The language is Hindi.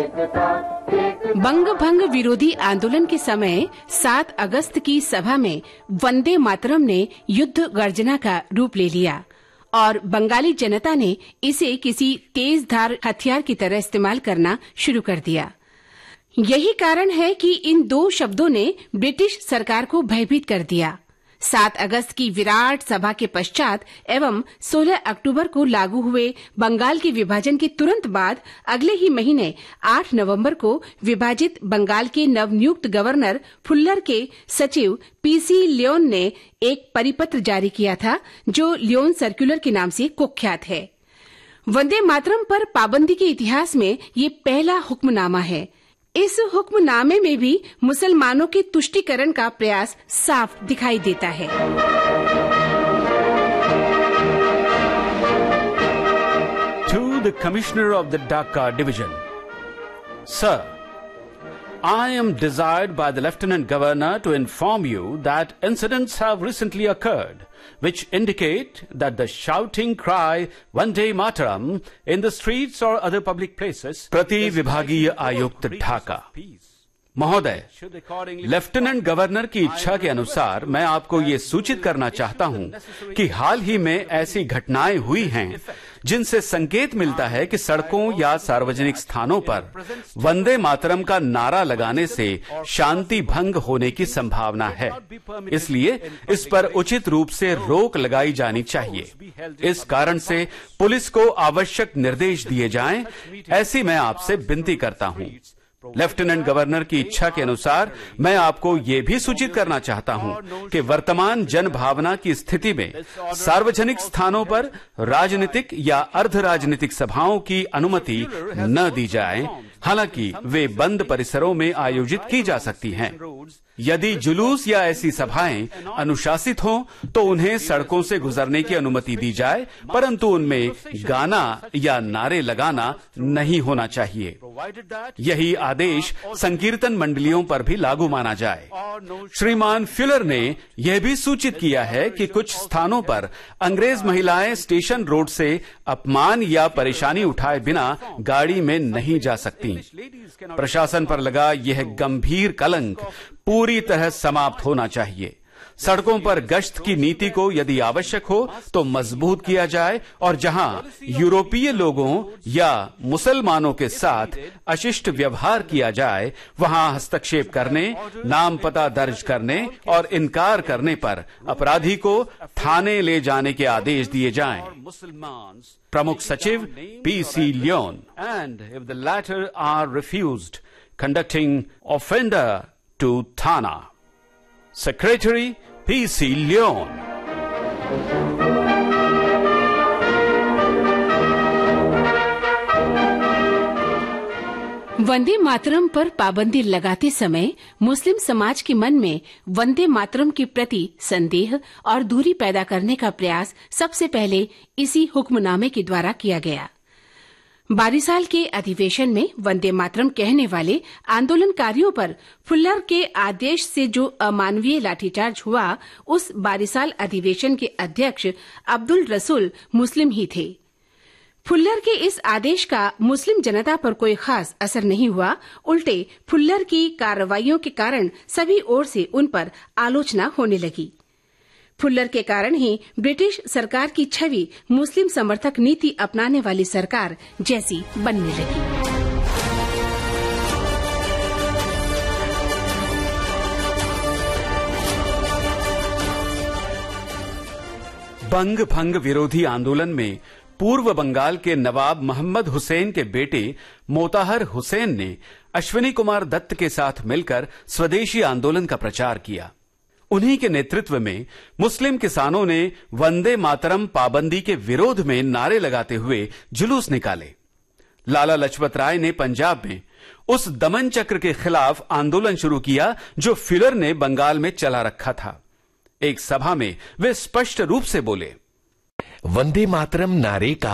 बंग भंग विरोधी आंदोलन के समय 7 अगस्त की सभा में वंदे मातरम ने युद्ध गर्जना का रूप ले लिया और बंगाली जनता ने इसे किसी तेज धार हथियार की तरह इस्तेमाल करना शुरू कर दिया। यही कारण है कि इन 2 शब्दों ने ब्रिटिश सरकार को भयभीत कर दिया। 7 अगस्त की विराट सभा के पश्चात एवं 16 अक्टूबर को लागू हुए बंगाल के विभाजन के तुरंत बाद अगले ही महीने 8 नवंबर को विभाजित बंगाल के नवनियुक्त गवर्नर फुल्लर के सचिव पीसी लियोन ने एक परिपत्र जारी किया था, जो लियोन सर्कुलर के नाम से कुख्यात है। वंदे मातरम पर पाबंदी के इतिहास में ये पहला हुक्मनामा है। इस हुक्मनामे में भी मुसलमानों के तुष्टीकरण का प्रयास साफ दिखाई देता है। To the Commissioner of the Dhaka Division, Sir, I am desired by the Lieutenant Governor to inform you that incidents have recently occurred which indicate that the shouting cry Vande Mataram in the streets or other public places प्रति विभागीय आयुक्त ढाका। महोदय, लेफ्टिनेंट गवर्नर की इच्छा के अनुसार मैं आपको ये सूचित करना चाहता हूं कि हाल ही में ऐसी घटनाएं हुई हैं जिनसे संकेत मिलता है कि सड़कों या सार्वजनिक स्थानों पर वंदे मातरम का नारा लगाने से शांति भंग होने की संभावना है। इसलिए इस पर उचित रूप से रोक लगाई जानी चाहिए। इस कारण से पुलिस को आवश्यक निर्देश दिए जाएं, ऐसी मैं आपसे विनती करता हूं। लेफ्टिनेंट गवर्नर की इच्छा के अनुसार मैं आपको ये भी सूचित करना चाहता हूं कि वर्तमान जन भावना की स्थिति में सार्वजनिक स्थानों पर राजनीतिक या अर्ध राजनीतिक सभाओं की अनुमति न दी जाए, हालांकि वे बंद परिसरों में आयोजित की जा सकती हैं। यदि जुलूस या ऐसी सभाएं अनुशासित हों तो उन्हें सड़कों से गुजरने की अनुमति दी जाए, परंतु उनमें गाना या नारे लगाना नहीं होना चाहिए। यही आदेश संकीर्तन मंडलियों पर भी लागू माना जाए। श्रीमान फ्युलर ने यह भी सूचित किया है कि कुछ स्थानों पर अंग्रेज महिलाएं स्टेशन रोड से अपमान या परेशानी उठाए बिना गाड़ी में नहीं जा सकती। प्रशासन पर लगा यह गंभीर कलंक पूरी तरह समाप्त होना चाहिए। सड़कों पर गश्त की नीति को यदि आवश्यक हो तो मजबूत किया जाए और जहां यूरोपीय लोगों या मुसलमानों के साथ अशिष्ट व्यवहार किया जाए, वहां हस्तक्षेप करने, नाम पता दर्ज करने और इनकार करने पर अपराधी को थाने ले जाने के आदेश दिए जाएं। प्रमुख सचिव PC Leone, and if the latter are refused, conducting offender to Thana. Secretary P.C. Leon। Vande Mataram पर पाबंदी लगाते समय मुस्लिम समाज के मन में वंदे मातरम के प्रति संदेह और दूरी पैदा करने का प्रयास सबसे पहले इसी हुक्मनामे के द्वारा किया गया। बारिसाल के अधिवेशन में वंदे मातरम कहने वाले आंदोलनकारियों पर फुल्लर के आदेश से जो अमानवीय लाठीचार्ज हुआ, उस बारिसाल अधिवेशन के अध्यक्ष अब्दुल रसूल मुस्लिम ही थे। फुल्लर के इस आदेश का मुस्लिम जनता पर कोई खास असर नहीं हुआ, उल्टे फुल्लर की कार्रवाइयों के कारण सभी ओर से उन पर आलोचना होने लगी। फुल्लर के कारण ही ब्रिटिश सरकार की छवि मुस्लिम समर्थक नीति अपनाने वाली सरकार जैसी बनने लगी। बंग भंग विरोधी आंदोलन में पूर्व बंगाल के नवाब मोहम्मद हुसैन के बेटे मोताहर हुसैन ने अश्विनी कुमार दत्त के साथ मिलकर स्वदेशी आंदोलन का प्रचार किया। उन्हीं के नेतृत्व में मुस्लिम किसानों ने वंदे मातरम पाबंदी के विरोध में नारे लगाते हुए जुलूस निकाले। लाला लाजपत राय ने पंजाब में उस दमन चक्र के खिलाफ आंदोलन शुरू किया जो फ्युलर ने बंगाल में चला रखा था। एक सभा में वे स्पष्ट रूप से बोले, वंदे मातरम नारे का